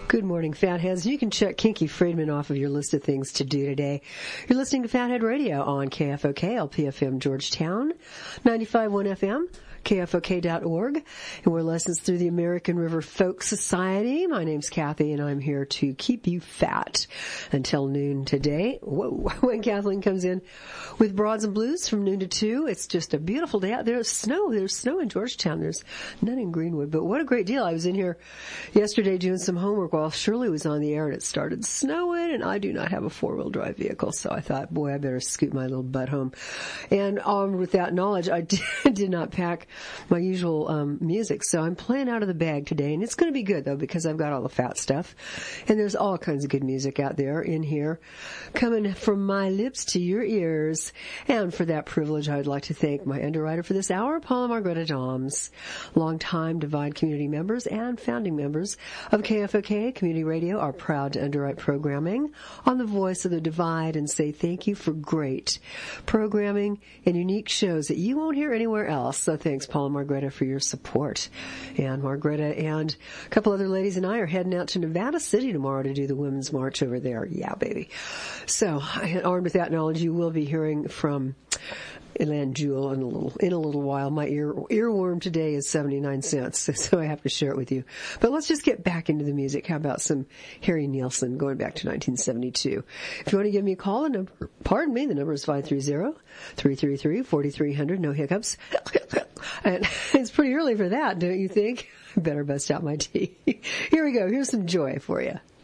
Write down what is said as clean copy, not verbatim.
Good morning, Fatheads. You can check Kinky Friedman off of your list of things to do today. You're listening to Fathead Radio on KFOK, LPFM Georgetown, 95.1 FM. KFOK.org, and we're lessons through the American River Folk Society. My name's Kathy, and I'm here to keep you fat until noon today. Whoa, when Kathleen comes in with Broads and Blues from noon to 2. It's just a beautiful day out. There's snow in Georgetown. There's none in Greenwood, but what a great deal. I was in here yesterday doing some homework while Shirley was on the air, and it started snowing, and I do not have a four-wheel drive vehicle, so I thought, boy, I better scoot my little butt home. And with that knowledge, I did not pack my usual music, so I'm playing out of the bag today, and it's going to be good though because I've got all the fat stuff, and there's all kinds of good music out there in here, coming from my lips to your ears. And for that privilege, I would like to thank my underwriter for this hour, Paula Margareta Doms, longtime Divide community members and founding members of KFOK Community Radio are proud to underwrite programming on the Voice of the Divide and say thank you for great programming and unique shows that you won't hear anywhere else. So thanks, Paula Margareta, for your support. And Margareta and a couple other ladies and I are heading out to Nevada City tomorrow to do the Women's March over there. Yeah, baby. So, armed with that knowledge, you will be hearing from Elan Jewell in a little while. My earworm today is 79 cents, so I have to share it with you. But let's just get back into the music. How about some Harry Nilsson going back to 1972? If you want to give me a call, the number is 530-333-4300. No hiccups. And it's pretty early for that, don't you think? Better bust out my tea. Here we go. Here's some Joy for you.